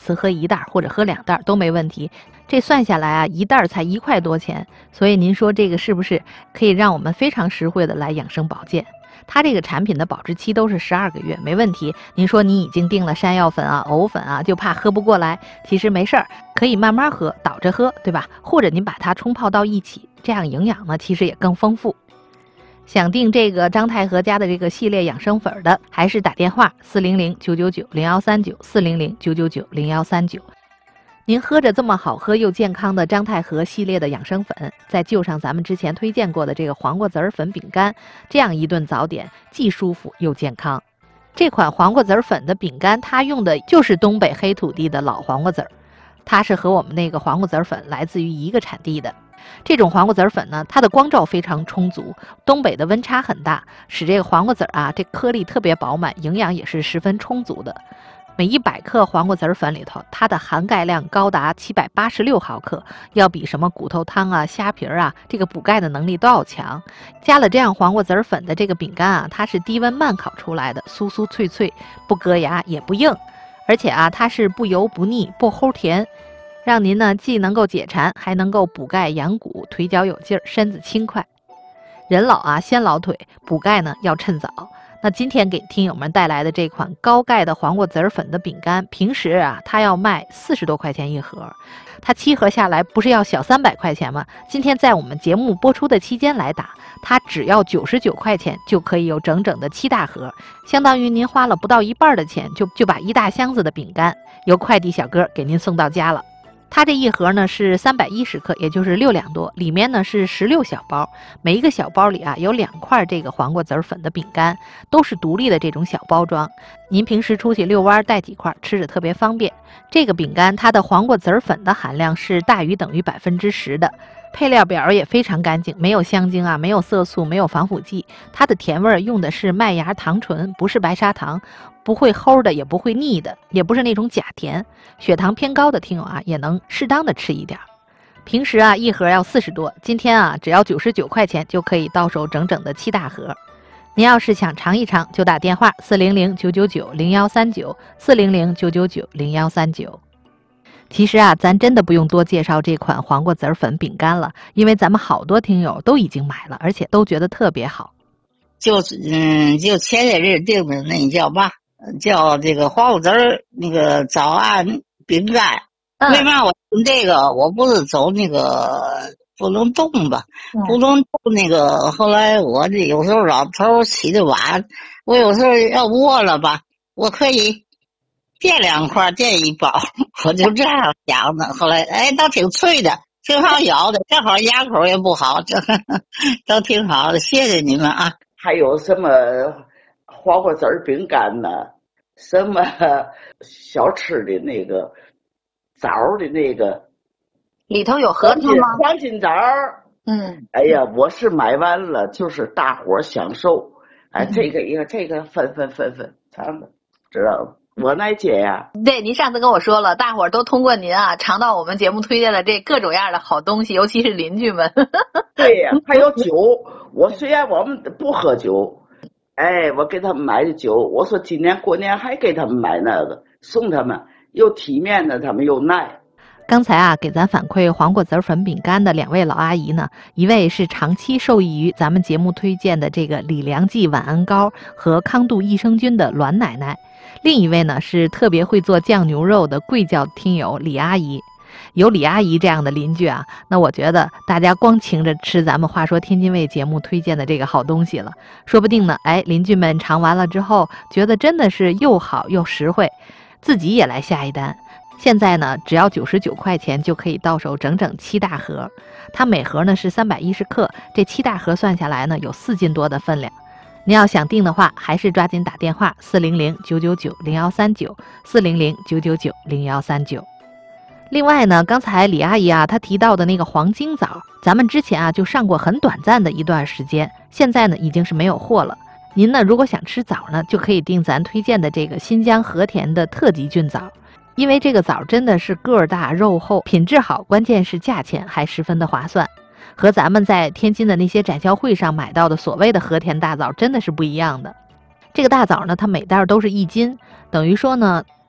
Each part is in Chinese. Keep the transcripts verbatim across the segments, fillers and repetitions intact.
次喝一袋或者喝两袋都没问题。这算下来啊，一袋才一块多钱，所以您说这个是不是可以让我们非常实惠的来养生保健？它这个产品的保质期都是十二个月，没问题。您说你已经订了山药粉啊、藕粉啊，就怕喝不过来，其实没事儿，可以慢慢喝，倒着喝，对吧？或者您把它冲泡到一起，这样营养呢其实也更丰富。想订这个张太和家的这个系列养生粉的，还是打电话四零零九九九零幺三九四零零九九九零幺三九。您喝着这么好喝又健康的张太和系列的养生粉，再就上咱们之前推荐过的这个黄瓜籽儿粉饼干，这样一顿早点既舒服又健康。这款黄瓜籽儿粉的饼干，它用的就是东北黑土地的老黄瓜籽儿，它是和我们那个黄瓜籽儿粉来自于一个产地的。这种黄瓜籽儿粉呢，它的光照非常充足，东北的温差很大，使这个黄瓜籽儿啊，这颗粒特别饱满，营养也是十分充足的。每一百克黄瓜籽儿粉里头，它的含钙量高达七百八十六毫克，要比什么骨头汤啊、虾皮儿啊，这个补钙的能力都要强。加了这样黄瓜籽儿粉的这个饼干啊，它是低温慢烤出来的，酥酥脆脆，不硌牙也不硬，而且啊，它是不油不腻不齁甜，让您呢既能够解馋，还能够补钙养骨，腿脚有劲儿，身子轻快。人老啊先老腿，补钙呢要趁早。那今天给听友们带来的这款高钙的黄瓜籽儿粉的饼干，平时啊它要卖四十多块钱一盒，它七盒下来不是要小三百块钱吗？今天在我们节目播出的期间来打，它只要九十九块钱就可以有整整的七大盒，相当于您花了不到一半的钱，就就把一大箱子的饼干由快递小哥给您送到家了。它这一盒呢是三百一十克，也就是六两多，里面呢是十六小包，每一个小包里啊有两块这个黄瓜籽儿粉的饼干，都是独立的这种小包装。您平时出去遛弯带几块，吃着特别方便。这个饼干它的黄瓜籽儿粉的含量是大于等于百分之十的。配料表也非常干净，没有香精啊，没有色素，没有防腐剂。它的甜味用的是麦芽糖醇，不是白砂糖，不会齁的，也不会腻的，也不是那种假甜。血糖偏高的听友啊，也能适当的吃一点。平时啊，一盒要四十多，今天啊，只要九十九块钱就可以到手整整的七大盒。您要是想尝一尝，就打电话四零零九九九零幺三九四零零九九九零幺三九。其实啊，咱真的不用多介绍这款黄瓜籽儿粉饼干了，因为咱们好多听友都已经买了，而且都觉得特别好。 就嗯，就前些日订的那叫嘛，叫这个黄瓜籽儿那个早安饼干。嗯、为嘛我订这个？我不是走那个不能动吧？嗯、不能动那个。后来我这有时候老头起的晚，我有时候要饿了吧，我可以垫两块，垫一包，我就这样想的。后来哎，倒挺脆的，挺好咬的，正好牙口也不好，这都挺好的。谢谢你们啊！ 还有什么黄瓜籽儿饼干呢？什么小吃的那个枣的那个， 里头有核桃吗？ 黄金枣。嗯，哎呀，我是买完了，就是大伙享受。哎，嗯、这个一个这个分分分分，尝的，知道吗？我那姐呀、 啊，对，您上次跟我说了，大伙儿都通过您啊尝到我们节目推荐的这各种样的好东西，尤其是邻居们。 对呀，还有酒。我虽然我们不喝酒，哎，我给他们买的酒，我说今年过年还给他们买那个，送他们又体面的，他们又耐。 刚才啊，给咱反馈黄瓜籽儿粉饼干的两位老阿姨呢，一位是长期受益于咱们节目推荐的这个李良记晚安膏和康度益生菌的栾奶奶，另一位呢是特别会做酱牛肉的贵教听友李阿姨。有李阿姨这样的邻居啊，那我觉得大家光请着吃咱们话说天津卫节目推荐的这个好东西了，说不定呢，哎，邻居们尝完了之后，觉得真的是又好又实惠，自己也来下一单。现在呢，只要九十九块钱就可以到手整整七大盒，它每盒呢是三百一十克，这七大盒算下来呢有四斤多的分量。您要想订的话，还是抓紧打电话四零零九九九零幺三九四零零九九九零幺三九。另外呢，刚才李阿姨啊，她提到的那个黄金枣，咱们之前啊就上过很短暂的一段时间，现在呢已经是没有货了。您呢如果想吃枣呢，就可以订咱推荐的这个新疆和田的特级菌枣，因为这个枣真的是个儿大肉厚，品质好，关键是价钱还十分的划算，和咱们在天津的那些展销会上买到的所谓的和田大枣真的是不一样的。这个大枣呢，它每袋都是一斤，等于说呢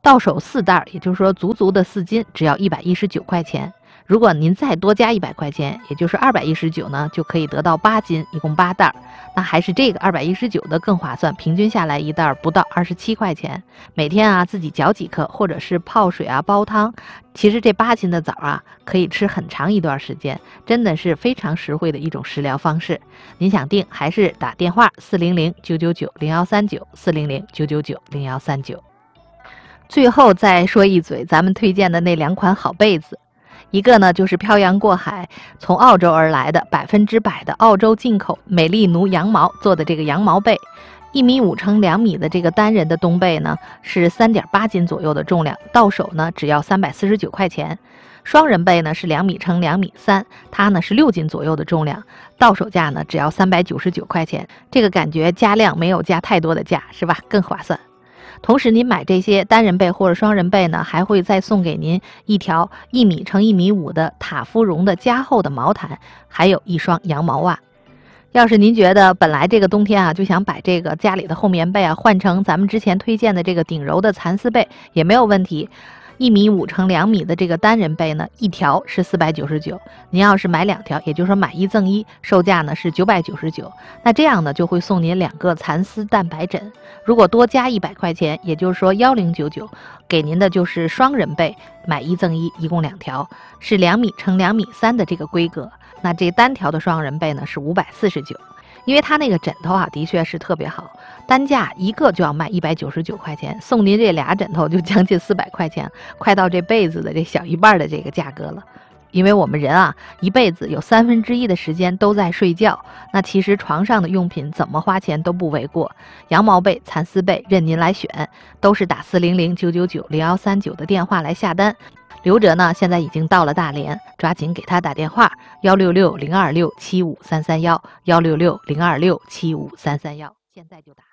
到手四袋，也就是说足足的四斤，只要一百一十九块钱。如果您再多加一百块钱，也就是二百一十九呢，就可以得到八斤，一共八袋。那还是这个二百一十九的更划算，平均下来一袋不到二十七块钱。每天啊自己嚼几颗，或者是泡水啊煲汤。其实这八斤的枣啊，可以吃很长一段时间，真的是非常实惠的一种食疗方式。您想订还是打电话四零零九九九零幺三九四零零九九九零幺三九。最后再说一嘴，咱们推荐的那两款好被子。一个呢就是漂洋过海从澳洲而来的百分之百的澳洲进口美丽奴羊毛做的这个羊毛被，一米五乘两米的这个单人的冬被呢是三点八斤左右的重量，到手呢只要三百四十九块钱。双人被呢是两米乘两米三，它呢是六斤左右的重量，到手价呢只要三百九十九块钱。这个感觉加量没有加太多的价，是吧？更划算。同时您买这些单人被或者双人被呢，还会再送给您一条一米乘一米五的塔夫绒的加厚的毛毯，还有一双羊毛袜。要是您觉得本来这个冬天啊就想把这个家里的厚棉被啊换成咱们之前推荐的这个顶柔的蚕丝被也没有问题。一米五乘两米的这个单人被呢，一条是四百九十九，您要是买两条，也就是说买一赠一，售价呢是九百九十九。那这样呢就会送您两个蚕丝蛋白枕。如果多加一百块钱，也就是说一零九九，给您的就是双人被，买一赠一，一共两条，是两米乘两米三的这个规格。那这单条的双人被呢是五百四十九。因为它那个枕头啊，的确是特别好，单价一个就要卖一百九十九块钱，送您这俩枕头就将近四百块钱，快到这被子的这小一半的这个价格了。因为我们人啊，一辈子有三分之一的时间都在睡觉，那其实床上的用品怎么花钱都不为过。羊毛被、蚕丝被任您来选，都是打四零零九九九零幺三九的电话来下单。刘哲呢，现在已经到了大连，抓紧给他打电话幺六六零二六七五三三幺幺六六零二六七五三三幺，现在就打。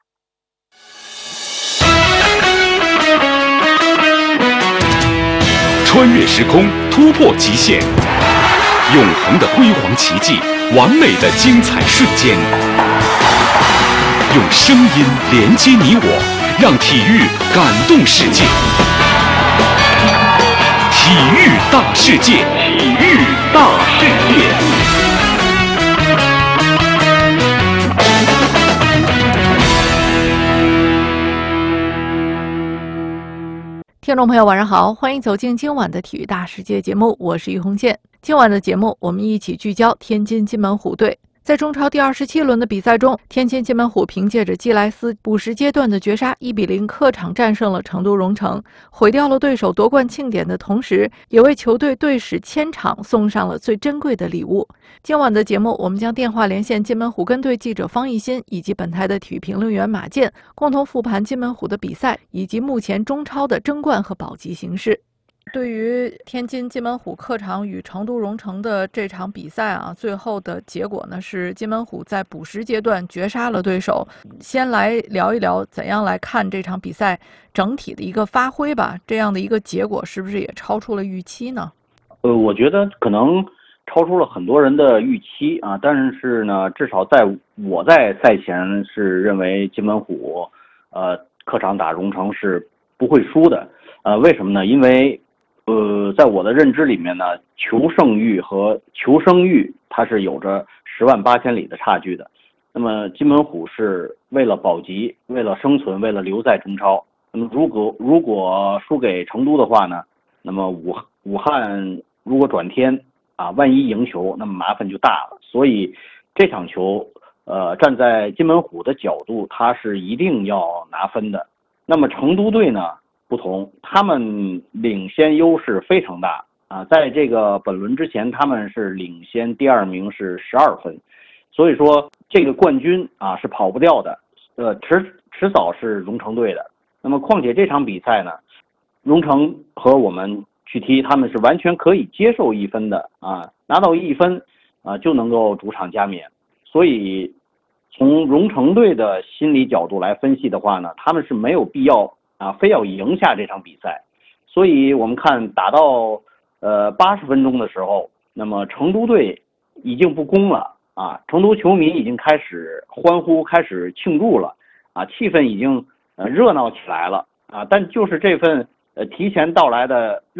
穿越时空，突破极限，永恒的辉煌奇迹，完美的精彩瞬间。用声音连接你我，让体育感动世界。体育大世界，体育大世界。 听众朋友晚上好，欢迎走进今晚的体育大世界节目，我是于红健。今晚的节目我们一起聚焦天津津门虎队。在中超第二十七轮的比赛中，天津津门虎凭借着基莱斯补时阶段的绝杀，一比零客场战胜了成都蓉城，毁掉了对手夺冠庆典的同时，也为球队队史千场送上了最珍贵的礼物。今晚的节目，我们将电话连线津门虎跟队记者方艺昕以及本台的体育评论员马健，共同复盘津门虎的比赛以及目前中超的争冠和保级形势。对于天津津门虎客场与成都蓉城的这场比赛啊，最后的结果呢是津门虎在补时阶段绝杀了对手。先来聊一聊怎样来看这场比赛整体的一个发挥吧，这样的一个结果是不是也超出了预期呢？ 呃，我觉得可能超出了很多人的预期啊，但是呢，至少在我在赛前是认为津门虎，呃，客场打蓉城是不会输的。呃，为什么呢？因为呃，在我的认知里面呢，求胜欲和求生欲它是有着十万八千里的差距的。那么津门虎是为了保级，为了生存，为了留在中超。那么如果如果输给成都的话呢，那么武武汉如果转天啊，万一赢球，那么麻烦就大了。所以这场球，呃，站在津门虎的角度，他是一定要拿分的。那么成都队呢？不同，他们领先优势非常大啊！在这个本轮之前，他们是领先第二名是十二分，所以说这个冠军啊是跑不掉的，呃，迟迟早是蓉城队的。那么，况且这场比赛呢，蓉城和我们去踢，他们是完全可以接受一分的啊，拿到一分啊就能够主场加冕。所以，从蓉城队的心理角度来分析的话呢，他们是没有必要啊，非要赢下这场比赛。所以我们看打到呃八十分钟的时候，那么成都队已经不攻了啊，成都球迷已经开始欢呼，开始庆祝了啊，气氛已经呃热闹起来了啊。但就是这份呃提前到来的